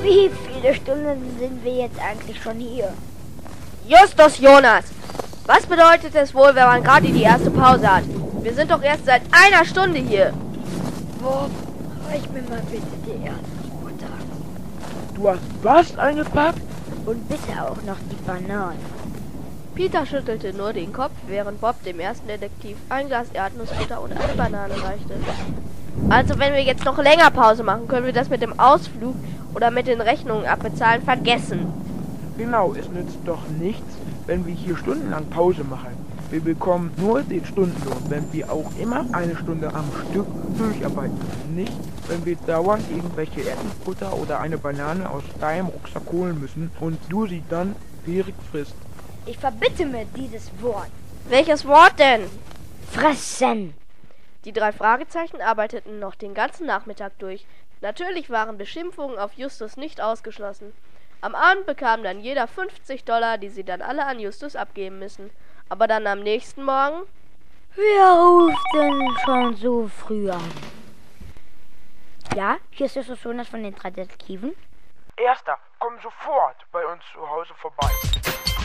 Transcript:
Wie viele Stunden sind wir jetzt eigentlich schon hier? Justus Jonas! Was bedeutet es wohl, wenn man gerade die erste Pause hat? Wir sind doch erst seit einer Stunde hier. Bob, reich mir mal bitte die erste Butter. Du hast was eingepackt? Und bitte auch noch die Bananen. Peter schüttelte nur den Kopf, während Bob dem ersten Detektiv ein Glas Erdnussbutter und eine Banane reichte. Also wenn wir jetzt noch länger Pause machen, können wir das mit dem Ausflug oder mit den Rechnungen abbezahlen vergessen. Genau, es nützt doch nichts, wenn wir hier stundenlang Pause machen. Wir bekommen nur den Stundenlohn, wenn wir auch immer eine Stunde am Stück durcharbeiten. Nicht, wenn wir dauernd irgendwelche Erdnussbutter oder eine Banane aus deinem Rucksack holen müssen und du sie dann gierig frisst. Ich verbitte mir dieses Wort. Welches Wort denn? Fressen. Die 3 Fragezeichen arbeiteten noch den ganzen Nachmittag durch. Natürlich waren Beschimpfungen auf Justus nicht ausgeschlossen. Am Abend bekam dann jeder $50, die sie dann alle an Justus abgeben müssen. Aber dann am nächsten Morgen... Wer ruft denn schon so früh an? Ja, hier ist Justus Jonas von den 3 Detektiven. Erster, komm sofort bei uns zu Hause vorbei.